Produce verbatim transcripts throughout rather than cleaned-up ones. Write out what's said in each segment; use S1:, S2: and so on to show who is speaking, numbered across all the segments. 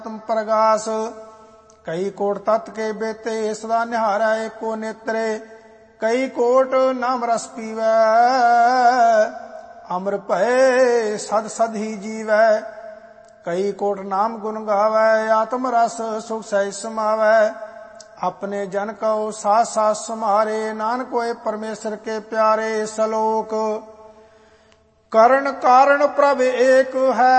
S1: तुम प्रगास। कई कोट तत् के बेते सदा निहारै एको नेत्रे। कई कोट नाम रस पीवै अमर भय सद सद ही जीवै। कई कोट नाम गुण गावै आत्म रस सुख सहज समावै। अपने जन को साथ साथ समारे नानक होए परमेश्वर के प्यारे। सलोक करण कारण प्रभ एक है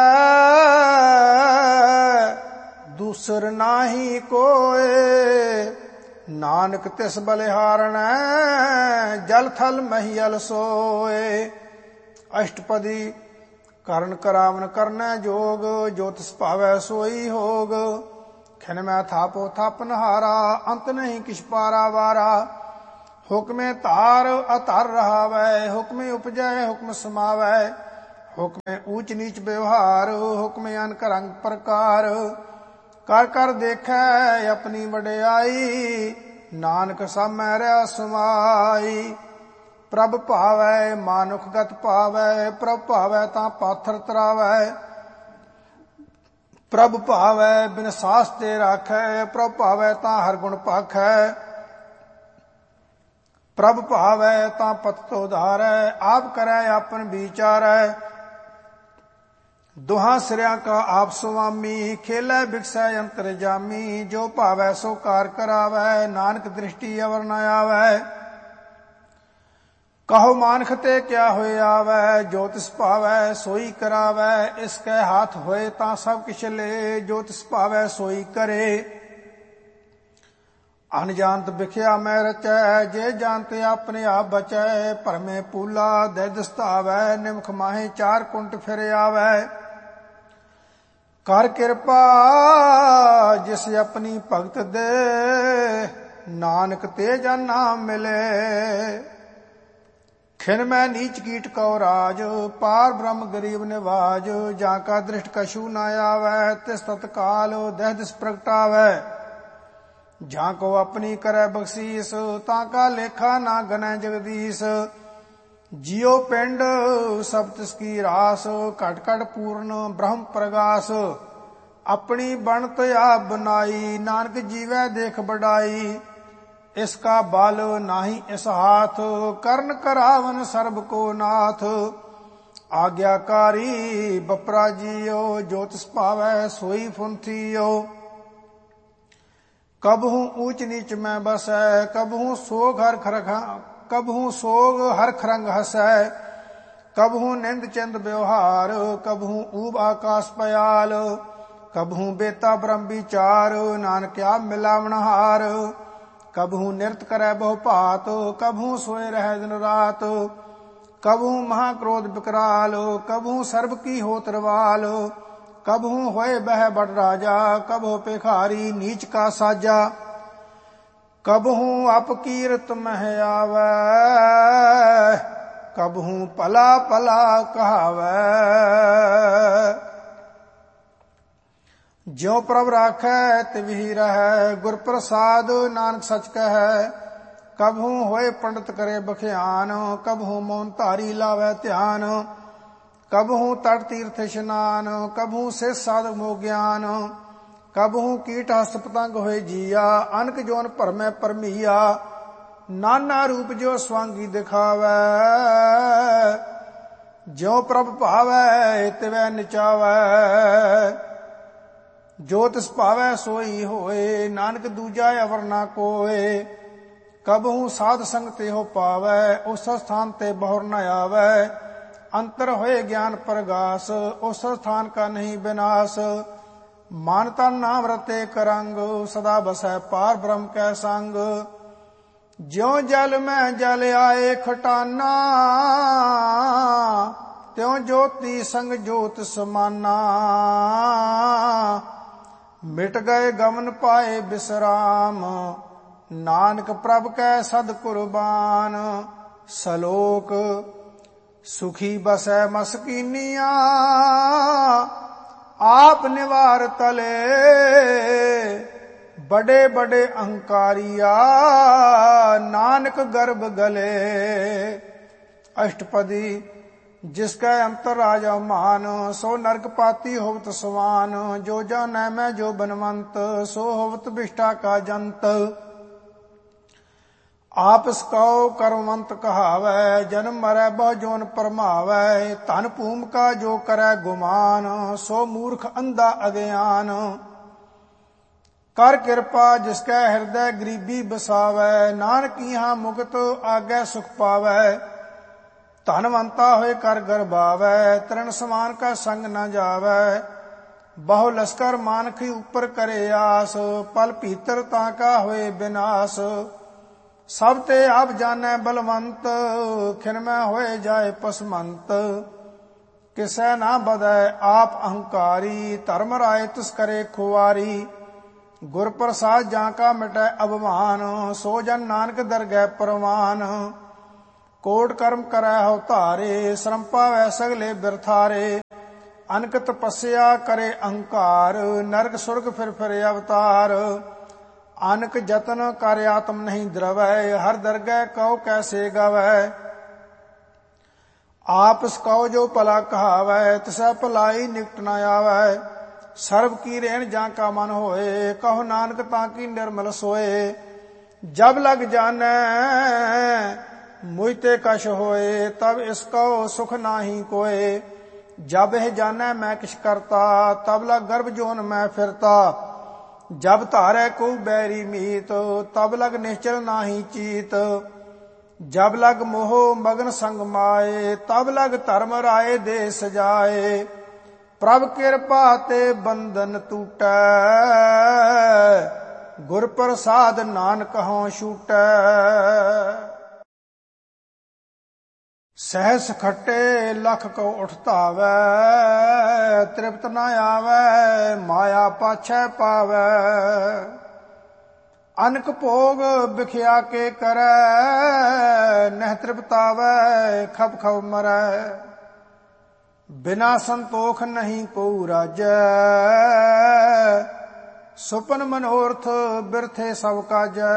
S1: दूसर नाही कोय। नानक तिस बलिहारण जल थल महियल सोए। अष्टपदी करण करावन करनै जोग जो तिस भावै सोई होग। खिन मैं थापो थापन हारा अंत नहीं किछ पारा वारा। हुक्मे तार अतर रहावै हुक्मे उपजै हुक्म समावै। हुक्मे ऊंच नीच व्यवहार हुक्मे अनक रंग प्रकार। कर कर देखै अपनी वडियाई नानक सामै रह समाई। प्रभ भावै मानुख गत पावै प्रभ भावै तां पाथर तरावै। प्रभ भावै बिन सास ते राखै प्रभ भावै तां हर गुण पाखै। प्रभ भावै तां पत तो धारै आप करै आपन विचारै। दुहां सिरिया का आप स्वामी खेलै बिकसै अंतर जामी। जो भावै सो कार करावै नानक दृष्टि अवर न आवै। कहो मानख ते क्या होए आवै जो तिस भावै सोई करावै। इसके हाथ होए तां सब किछ ले जो तिस भावै सोई करे। अनजानत बिख्या मैं रचै जे जानते अपने आप बचै। भरमे पूला दैद सतावै निमख माहे चार कुंट फिर आवै। कर किरपा जिस अपनी भगत दे नानक ते जन नाम मिले। खिन मैं नीच कीट को राज पार ब्रह्म गरीब निवाज। जाका दृष्ट कछु न आवै तिस तत्काल दह दिस प्रगटावै। झाको अपनी करे बख्शीस ताका लेखा ना गनै जगदीश। जियो पिंड सब तिसकी रास घट घट पूर्ण ब्रह्म प्रगास। अपनी बनत आप बनाई नानक जीवै देख बड़ाई। इसका बल नाही इस हाथ करन करावन सर्ब को नाथ। आज्ञाकारी बपरा जियो जो तिस भावै सोई फुंथियो। कबहू ऊंच नीच में बसै कबहू सोग हर खरखा कबहू सोग हर खरंग हसै। कबहू निंद चंद व्यवहार कबहू ऊब आकाश पयाल। कबहू बेता ब्रह्म विचार नानक आप मिलावण हार। कबहू निरत करै बहु भात कबहू सोए रह दिन रात। कबहू महाक्रोध विकराल कबहू सर्ब की होत रवाल। कबहू होए बह बड़ राजा कबहू भिखारी नीच का साजा। कबहू अपकीरत मह आवै कबहू पला पला कहावै। ज्यों प्रभ राखै तिवहि रहै गुर प्रसाद नानक सच कहै। कबहू होए पंडित करे बख्यान कबहू मौन धारी लावै ध्यान। कबहू तट तीर्थ स्नान कबहू से साधक मोह ज्ञान। कबहू कीट हस्त पतंग होए जिया अनक जोन भरमै परमिया। नाना रूप जो स्वांगी दिखावै ज्यों प्रभ भावै तिवै नचावै। जो तिस भावै सोई होए नानक दूजा अवर ना कोय। कबहू साध संग ते हो पावै उस स्थान ते बहुर न आवै। अंतर होए ज्ञान प्रगास उस स्थान का नहीं विनाश। मन तन नाम रते करंग सदा बसै पार ब्रह्म कै संग। ज्यों जल में जल आए खटाना त्यों ज्योति संग ज्योत समाना। मिट गए गमन पाए विश्राम नानक प्रभ कै सद कुर्बान। सलोक सुखी बसै मस्कीनिया आप निवार तले। बड़े बड़े अहंकारिया नानक गर्भ गले। अष्टपदी जिसकै अंतर राजा मान, सो नरक पाती होवत सवान। जो जानै मैं जो बनवंत, सो होवत बिष्टा का जंत। आपस कौ कर्मवंत कहावै, जन्म मरै बहु जोन परमावै। धन भूम का जो करै गुमान, सो मूर्ख अंधा अज्ञान। कर किरपा जिसकै हृदय गरीबी बसावै, नानक इहाँ मुक्त आगे सुख पावै। धनवंता होए कर गरबावै, तृण समान का संग न जावै। बहु लश्कर मानख ऊपर करे आस, पल भीतर ताका होए विनाश। सब ते आप जानै बलवंत, खिनमै होए जाए पसमंत। किसै ना बदै आप अहंकारी, धर्म राय तिस करे खुआरी। गुर प्रसाद जाका मिटै अभिमान, सो जन नानक दरगह परवान। कोट कर्म करै हो धारे, श्रम पावै सगले बिरथारे। अनक तपस्या करे अहंकार, नरक सुरग फिर फिर अवतार। अनक जतन कर आत्म नहीं द्रवै, हर दरगह कहो कैसे गवै। आपस कहो जो भला कहावै, तिसै भलाई निकट न आवै। सर्व की रेण जाका मन होए, कहो नानक ताकी निर्मल सोए। जब लग जानै मुझते कश होए, तब इसको सुख नाही कोय। जब यह जानै मैं किछ करता, तब लग गर्भ जोन मैं फिरता। जब धारै को बैरी मीत, तब लग निश्चल नाही चीत। जब लग मोह मगन संग माए, तब लग धर्म राय दे सजाए। प्रभ कृपा ते बंधन टूटै, गुर प्रसाद नानक हों छूटै। सहस खट्टे लख को उठ धावै, तृप्त न आवै माया पाछै पावै। अनक भोग बिख्या के करै, नह तृप्तावै खब खब मरै। बिना संतोख नहीं को राजै, सुपन मनोरथ बिरथे सब काजै।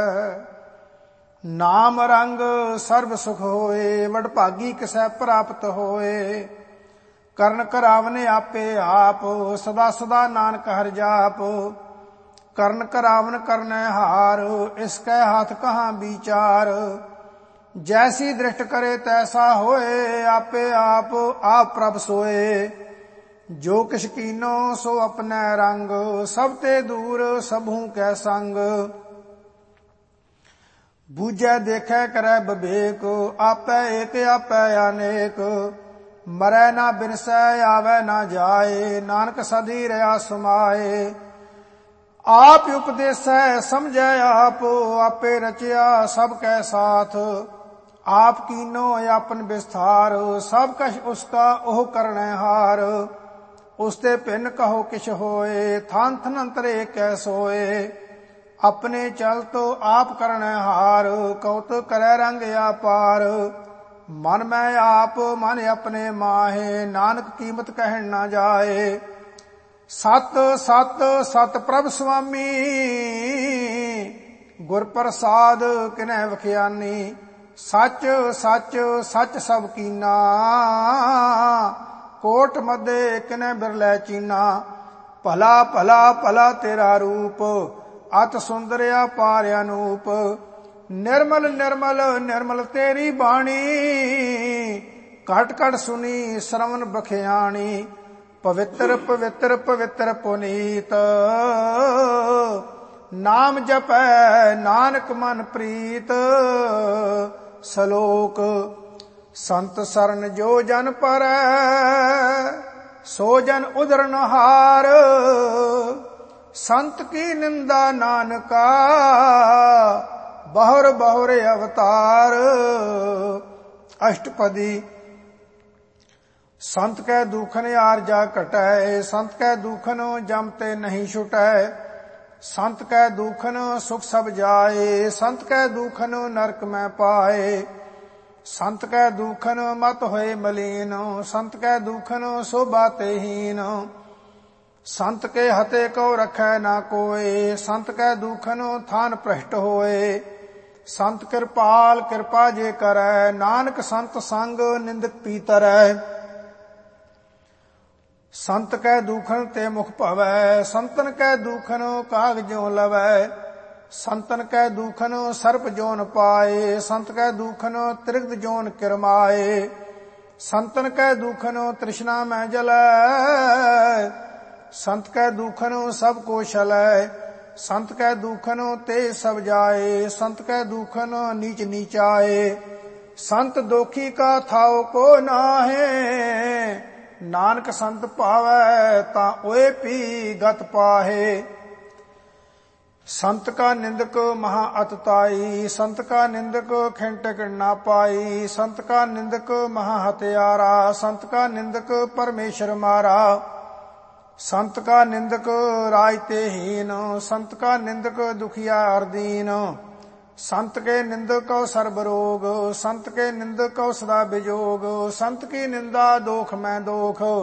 S1: नाम रंग सर्व सुख होए, वडभागी किसै प्राप्त होए। करन करावने आपे आप, सदा सदा नानक हर जाप। करन करावन करनै हार, इसकै हाथ कहाँ विचार। जैसी दृष्ट करे तैसा होए, आपे आप आप प्रभ सोए। जो किछ कीनो सो अपनै रंग, सब ते दूर सबहू कै संग। बूझै देखै करै विवेक, आपै एक आपै अनेक। मरै ना बिनसै आवै ना जाए, नानक सदी रहा समाए। आप उपदेसै समझै आप, आपे रचिया सब कै साथ। आप कीनो आपन विस्तार, सब कछ उसका ओह करनै हार। उसते भिन्न कहो किछ होए, थान थन अंतरे कै सोए। अपने चल तो आप करनै हार, कौत करै रंग अपार। मन मैं आप मन अपने माहे, नानक कीमत कहन न जाए। सत सत सत प्रभ स्वामी, गुर प्रसाद किनै वखियानी। सच सच सच सब कीना, कोट मध्य किनै बिरलै चीना। भला भला भला तेरा रूप, अत सुंदरिया पार अनूप। निर्मल निर्मल निर्मल तेरी बाणी, घट घट सुनी श्रवण बखियाणी। पवित्र पवित्र पवित्र पुनीत, नाम जपै नानक मन प्रीत। सलोक संत सरन जो जन परै, सो जन उदरन हार। संत की निंदा नानका, बहुर बहुर अवतार। अष्टपदी संत कै दुखन आरजा कटै, संत कै दुखन जमते नहीं छुटै। संत कै दुखन सुख सब जाए, संत कै दुखन नरक में पाए। संत कै दुखन मत होए मलीन, संत कै दुखन शोभा तेहीन। संत के हते को रखै ना कोय, संत कै दुखन थान भ्रष्ट होए। ਸੰਤ ਕਿਰਪਾਲ ਕਿਰਪਾ ਜੇ ਕਰੈ, ਨਾਨਕ ਸੰਤ ਸੰਗ ਨਿੰਦਕ ਪੀਤਰੈ। ਸੰਤ ਕੈ ਦੂਖਨ ਤੇ ਮੁਖ ਭਵੈ, ਸੰਤਨ ਕੈ ਦੂਖਨ ਕਾਗ ਜਿਉ ਲਵੈ। ਸੰਤਨ ਕੈ ਦੂਖਨ ਸਰਪ ਜੋਨ ਪਾਏ, ਸੰਤ ਕੈ ਦੂਖਨ ਤ੍ਰਿਗਤ ਜੋਨ ਕਿਰਮਾਏ। ਸੰਤਨ ਕੈ ਦੂਖਨ ਤ੍ਰਿਸ਼ਨਾ ਮੈਂ ਜਲੈ, ਸੰਤ ਕੈ ਦੂਖਨ ਸਭ ਕੋ ਛਲੈ। ਸੰਤ ਕੈ ਦੂਖਨ ਤੇ ਸਭ ਜਾਏ, ਸੰਤ ਕੈ ਦੂਖਨ ਨੀਚ ਨੀਚਾਏ। ਸੰਤ ਦੋਖੀ ਕਾ ਥਾਉ ਕੋ ਨਾਹੇ, ਨਾਨਕ ਸੰਤ ਭਾਵੈ ਤਾਂ ਓਏ ਪੀ ਗਤ ਪਾਹੇ। ਸੰਤ ਕਾ ਨਿੰਦਕ ਮਹਾ ਅਤਤਾਈ, ਸੰਤ ਕਾ ਨਿੰਦਕ ਖਿੰਟਕ ਨਾ ਪਾਈ। ਸੰਤ ਕਾ ਨਿੰਦਕ ਮਹਾ ਹਤਿਆਰਾ, ਸੰਤ ਕਾ ਨਿੰਦਕ ਪਰਮੇਸ਼ਰ ਮਾਰਾ। ਸੰਤ ਕਾ ਨਿੰਦਕ ਰਾਜ ਤੇ ਹੀਨ, ਸੰਤ ਕਾ ਨਿੰਦਕ ਦੁਖੀਆ ਅਰਦੀਨ। ਸੰਤ ਕੇ ਨਿੰਦਕ ਕਉ ਸਰਬ ਰੋਗ, ਸੰਤ ਕੇ ਨਿੰਦਕ ਕਉ ਸਦਾ ਬਿਜੋਗ। ਸੰਤ ਕੀ ਨਿੰਦਾ ਦੋਖ ਮੈਂ ਦੋਖ,